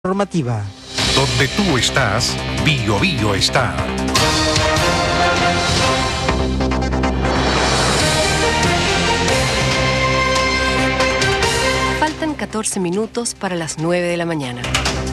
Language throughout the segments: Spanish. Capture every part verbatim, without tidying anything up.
normativa. Donde tú estás, Bio Bio está. Faltan catorce minutos para las nueve de la mañana.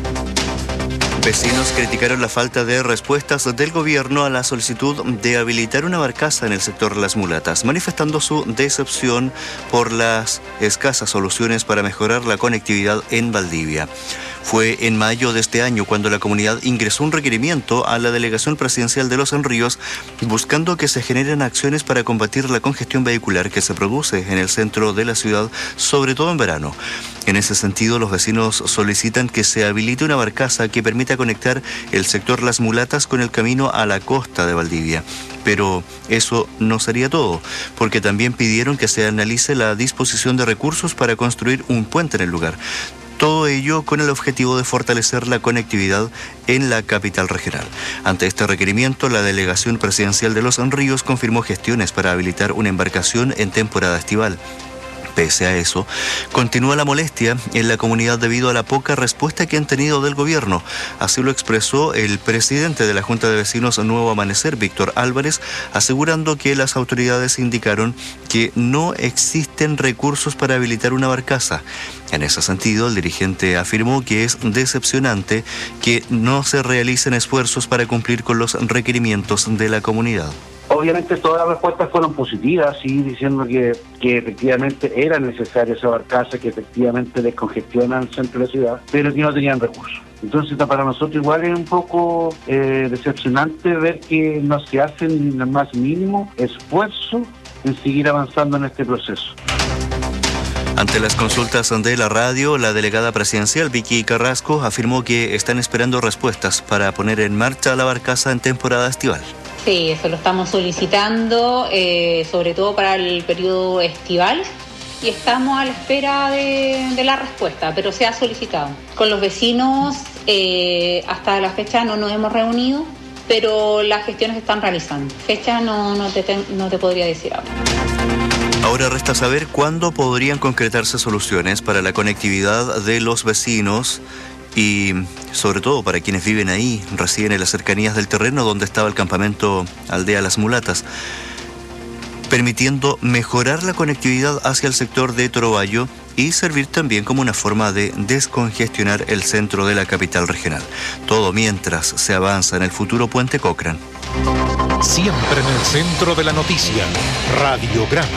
Vecinos criticaron la falta de respuestas del gobierno a la solicitud de habilitar una barcaza en el sector Las Mulatas, manifestando su decepción por las escasas soluciones para mejorar la conectividad en Valdivia. Fue en mayo de este año cuando la comunidad ingresó un requerimiento a la Delegación Presidencial de Los Ríos buscando que se generen acciones para combatir la congestión vehicular que se produce en el centro de la ciudad, sobre todo en verano. En ese sentido, los vecinos solicitan que se habilite una barcaza que permita conectar el sector Las Mulatas con el camino a la costa de Valdivia. Pero eso no sería todo, porque también pidieron que se analice la disposición de recursos para construir un puente en el lugar. Todo ello con el objetivo de fortalecer la conectividad en la capital regional. Ante este requerimiento, la Delegación Presidencial de Los Ríos confirmó gestiones para habilitar una embarcación en temporada estival. Pese a eso, continúa la molestia en la comunidad debido a la poca respuesta que han tenido del gobierno. Así lo expresó el presidente de la Junta de Vecinos Nuevo Amanecer, Víctor Álvarez, asegurando que las autoridades indicaron que no existen recursos para habilitar una barcaza. En ese sentido, el dirigente afirmó que es decepcionante que no se realicen esfuerzos para cumplir con los requerimientos de la comunidad. Obviamente todas las respuestas fueron positivas, sí, diciendo que, que efectivamente era necesaria esa barcaza, que efectivamente descongestiona el centro de la ciudad, pero que no tenían recursos. Entonces para nosotros igual es un poco eh, decepcionante ver que no se hace ni el más mínimo esfuerzo en seguir avanzando en este proceso. Ante las consultas de la radio, la delegada presidencial Vicky Carrasco afirmó que están esperando respuestas para poner en marcha la barcaza en temporada estival. Sí, eso lo estamos solicitando, eh, sobre todo para el periodo estival, y estamos a la espera de, de la respuesta, pero se ha solicitado. Con los vecinos eh, hasta la fecha no nos hemos reunido, pero las gestiones se están realizando. Fecha no, no, te, no te podría decir ahora. Ahora resta saber cuándo podrían concretarse soluciones para la conectividad de los vecinos y sobre todo para quienes viven ahí, residen en las cercanías del terreno donde estaba el campamento Aldea Las Mulatas, permitiendo mejorar la conectividad hacia el sector de Torobayo y servir también como una forma de descongestionar el centro de la capital regional. Todo mientras se avanza en el futuro puente Cochrane. Siempre en el centro de la noticia, Radiograma.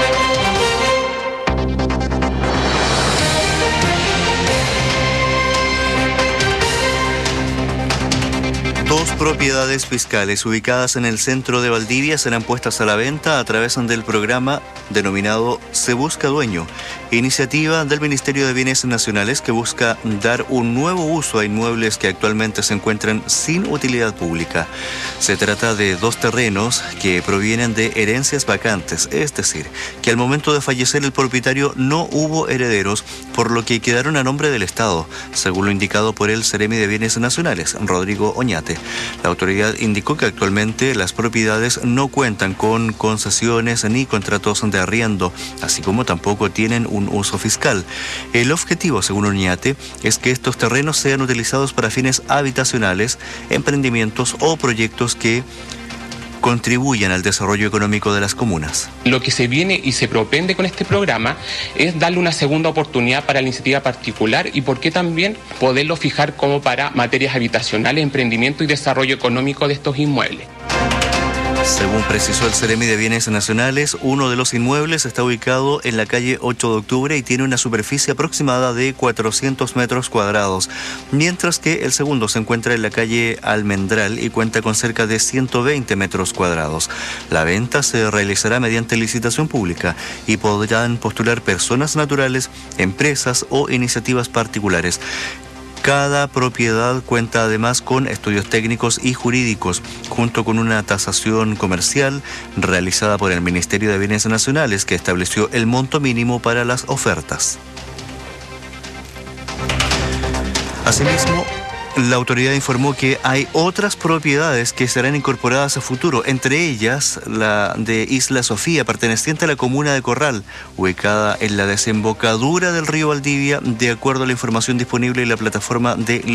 Dos propiedades fiscales ubicadas en el centro de Valdivia serán puestas a la venta a través del programa denominado Se Busca Dueño, iniciativa del Ministerio de Bienes Nacionales que busca dar un nuevo uso a inmuebles que actualmente se encuentran sin utilidad pública. Se trata de dos terrenos que provienen de herencias vacantes, es decir, que al momento de fallecer el propietario no hubo herederos, por lo que quedaron a nombre del Estado, según lo indicado por el Seremi de Bienes Nacionales, Rodrigo Oñate. La autoridad indicó que actualmente las propiedades no cuentan con concesiones ni contratos de arriendo, así como tampoco tienen un uso fiscal. El objetivo, según Oñate, es que estos terrenos sean utilizados para fines habitacionales, emprendimientos o proyectos que contribuyan al desarrollo económico de las comunas. Lo que se viene y se propende con este programa es darle una segunda oportunidad para la iniciativa particular y por qué también poderlo fijar como para materias habitacionales, emprendimiento y desarrollo económico de estos inmuebles. Según precisó el Seremi de Bienes Nacionales, uno de los inmuebles está ubicado en la calle ocho de octubre y tiene una superficie aproximada de cuatrocientos metros cuadrados, mientras que el segundo se encuentra en la calle Almendral y cuenta con cerca de ciento veinte metros cuadrados. La venta se realizará mediante licitación pública y podrán postular personas naturales, empresas o iniciativas particulares. Cada propiedad cuenta además con estudios técnicos y jurídicos, junto con una tasación comercial realizada por el Ministerio de Bienes Nacionales, que estableció el monto mínimo para las ofertas. Asimismo, La autoridad informó que hay otras propiedades que serán incorporadas a futuro, entre ellas la de Isla Sofía, perteneciente a la comuna de Corral, ubicada en la desembocadura del río Valdivia, de acuerdo a la información disponible en la plataforma de